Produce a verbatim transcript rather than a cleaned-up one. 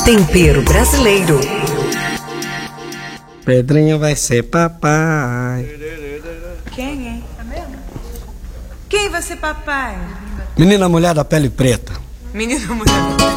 Tempero brasileiro. Pedrinho vai ser papai. Quem, hein? É mesmo? Quem vai ser papai? Menina mulher da pele preta. Menina mulher.